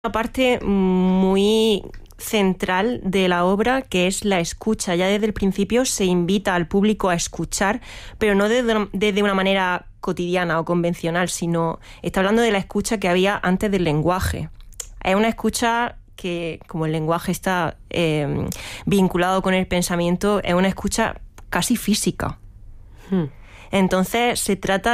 una parte muy central de la obra, que es la escucha. Ya desde el principio se invita al público a escuchar, pero no desde una manera cotidiana o convencional, sino está hablando de la escucha que había antes del lenguaje. Es una escucha que, como el lenguaje está vinculado con el pensamiento, es una escucha casi física. Entonces se trata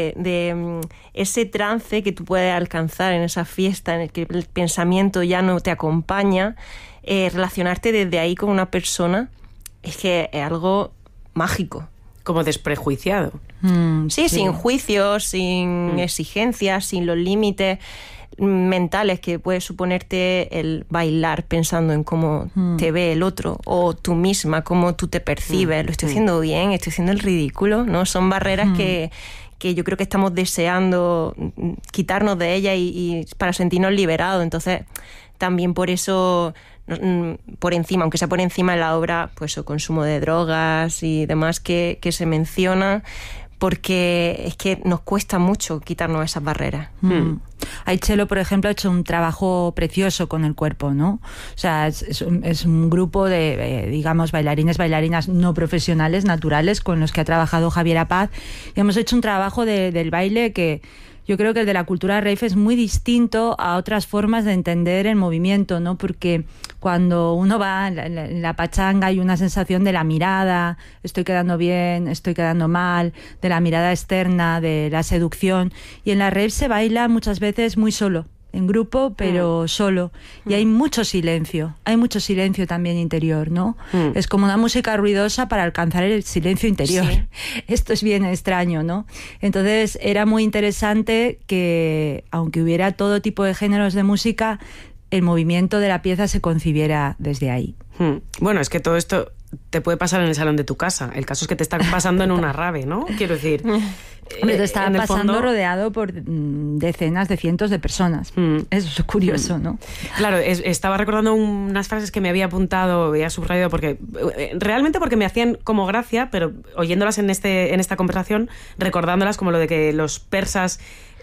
de ese trance que tú puedes alcanzar en esa fiesta en el que el pensamiento ya no te acompaña, relacionarte desde ahí con una persona es que es algo mágico. Como desprejuiciado. Sí, sin juicios, sin exigencias, sin los límites mentales que puede suponerte el bailar pensando en cómo te ve el otro, o tú misma, cómo tú te percibes. Lo estoy haciendo bien, estoy haciendo el ridículo, ¿no? Son barreras que yo creo que estamos deseando quitarnos de ellas y para sentirnos liberados. Entonces, también por eso, por encima, aunque sea por encima de la obra, pues el consumo de drogas y demás que se menciona, porque es que nos cuesta mucho quitarnos esas barreras. Aichelo, por ejemplo, ha hecho un trabajo precioso con el cuerpo, ¿no? O sea, es un grupo de, digamos, bailarinas no profesionales, naturales, con los que ha trabajado Javier Apaz, y hemos hecho un trabajo del baile que yo creo que el de la cultura rave es muy distinto a otras formas de entender el movimiento, ¿no? Porque cuando uno va en la pachanga hay una sensación de la mirada, estoy quedando bien, estoy quedando mal, de la mirada externa, de la seducción. Y en la rave se baila muchas veces muy solo, en grupo, pero solo. Y hay mucho silencio también interior, ¿no? Es como una música ruidosa para alcanzar el silencio interior. Sí. Esto es bien extraño, ¿no? Entonces era muy interesante que, aunque hubiera todo tipo de géneros de música, el movimiento de la pieza se concibiera desde ahí. Bueno, es que todo esto te puede pasar en el salón de tu casa. El caso es que te está pasando en una rave, ¿no? Quiero decir... Hombre, te estaba pasando rodeado por decenas de cientos de personas. Eso es curioso, ¿no? Claro, estaba recordando unas frases que me había apuntado, había subrayado, porque realmente porque me hacían como gracia, pero oyéndolas en esta conversación, recordándolas como lo de que los persas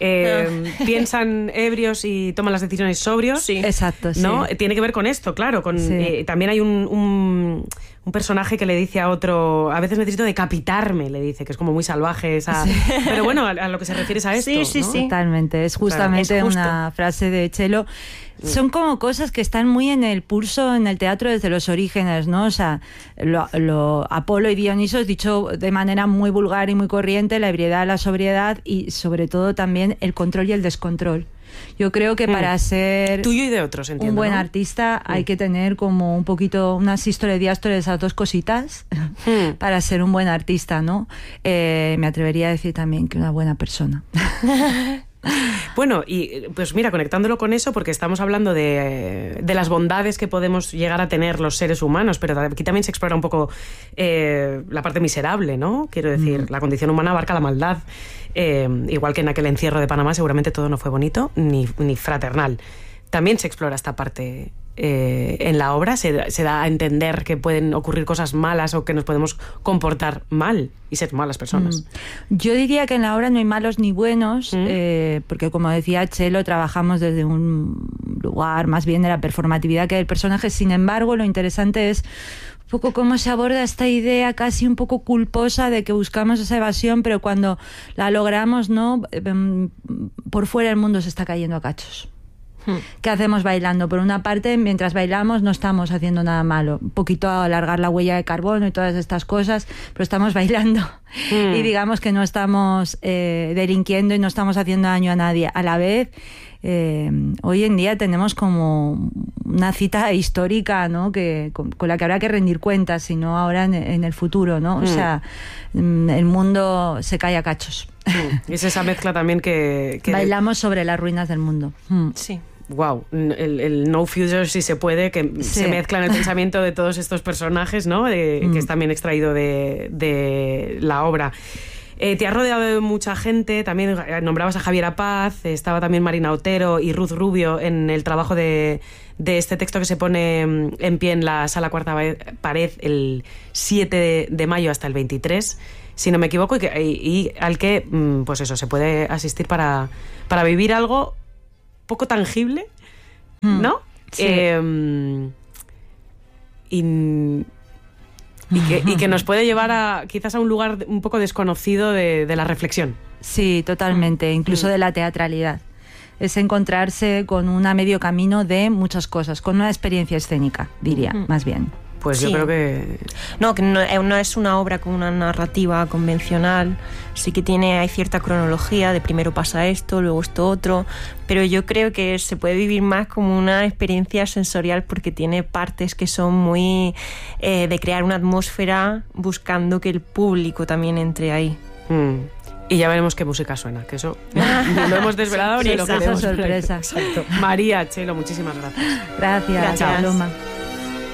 piensan ebrios y toman las decisiones sobrios. Sí. Exacto, sí. ¿No? Tiene que ver con esto, claro. También hay un personaje que le dice a otro, a veces necesito decapitarme, le dice, que es como muy salvaje esa... Sí. Pero bueno, a lo que se refiere es a esto, sí, ¿no? Totalmente. Es justamente una frase de Chelo. Son como cosas que están muy en el pulso en el teatro desde los orígenes, ¿no? O sea, Apolo y Dionisos, dicho de manera muy vulgar y muy corriente, la ebriedad, la sobriedad y sobre todo también el control y el descontrol. Yo creo que para ser tuyo y de otros, entiendo, un buen ¿no? artista hay que tener como un poquito una sístole y diástole de esas dos cositas para ser un buen artista, ¿no? Me atrevería a decir también que una buena persona. Bueno, y pues mira, conectándolo con eso, porque estamos hablando de las bondades que podemos llegar a tener los seres humanos, pero aquí también se explora un poco la parte miserable, ¿no? Quiero decir, la condición humana abarca la maldad. Igual que en aquel encierro de Panamá, seguramente todo no fue bonito ni fraternal. También se explora esta parte en la obra, se da a entender que pueden ocurrir cosas malas o que nos podemos comportar mal y ser malas personas. Yo diría que en la obra no hay malos ni buenos, porque como decía Chelo, trabajamos desde un lugar más bien de la performatividad que del personaje. Sin embargo, lo interesante es un poco cómo se aborda esta idea casi un poco culposa de que buscamos esa evasión, pero cuando la logramos, ¿no? Por fuera el mundo se está cayendo a cachos. ¿Qué hacemos bailando? Por una parte, mientras bailamos no estamos haciendo nada malo. Un poquito alargar la huella de carbono y todas estas cosas, pero estamos bailando. Y digamos que no estamos delinquiendo y no estamos haciendo daño a nadie. A la vez, hoy en día tenemos como una cita histórica, ¿no? Con la que habrá que rendir cuentas, si no ahora en el futuro, ¿no? O sea, el mundo se cae a cachos. Es esa mezcla también que bailamos sobre las ruinas del mundo. Sí. Wow, el no future si se puede, que se mezcla en el pensamiento de todos estos personajes, ¿no? Que es también extraído de la obra. Te has rodeado de mucha gente, también nombrabas a Javier Apaz, estaba también Marina Otero y Ruth Rubio en el trabajo de este texto que se pone en pie en la Sala Cuarta Pared el 7 de mayo hasta el 23, si no me equivoco, y al que pues eso, se puede asistir para vivir algo poco tangible, ¿no? Sí. Y que nos puede llevar quizás a un lugar un poco desconocido de la reflexión. Sí, totalmente, incluso de la teatralidad. Es encontrarse con un medio camino de muchas cosas, con una experiencia escénica, diría, más bien. Pues Sí. yo creo que... No, que no es una obra con una narrativa convencional, sí que hay cierta cronología, de primero pasa esto, luego esto otro, pero yo creo que se puede vivir más como una experiencia sensorial porque tiene partes que son muy de crear una atmósfera buscando que el público también entre ahí. Y ya veremos qué música suena, que eso ni lo hemos desvelado ni lo Sorpresa, queremos. sorpresa. Exacto. María, Chelo, muchísimas gracias. Gracias, Gracias. Paloma.